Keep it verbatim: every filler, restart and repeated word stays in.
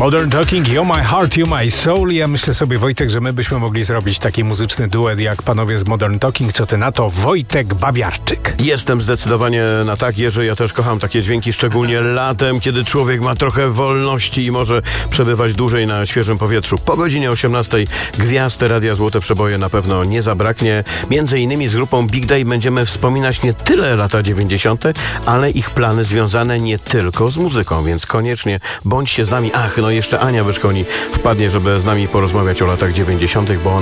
Modern Talking, You're My Heart, You're My Soul. Ja myślę sobie, Wojtek, że my byśmy mogli zrobić taki muzyczny duet jak panowie z Modern Talking. Co ty na to? Wojtek Bawiarczyk. Jestem zdecydowanie na tak, Jerzy. Ja też kocham takie dźwięki, szczególnie latem, kiedy człowiek ma trochę wolności i może przebywać dłużej na świeżym powietrzu. Po godzinie osiemnastej gwiazd Radia Złote Przeboje na pewno nie zabraknie. Między innymi z grupą Big Day będziemy wspominać nie tyle lata dziewięćdziesiąte, ale ich plany związane nie tylko z muzyką, więc koniecznie bądźcie z nami. Ach, no jeszcze Ania Wyszkoni wpadnie, żeby z nami porozmawiać o latach dziewięćdziesiątych, bo ona